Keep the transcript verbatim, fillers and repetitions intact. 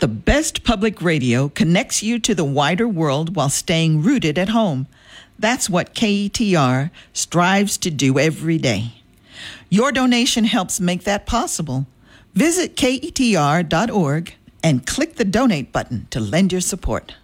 The best public radio connects you to the wider world while staying rooted at home. That's what K E T R strives to do every day. Your donation helps make that possible. Visit K E T R dot org and click the donate button to lend your support.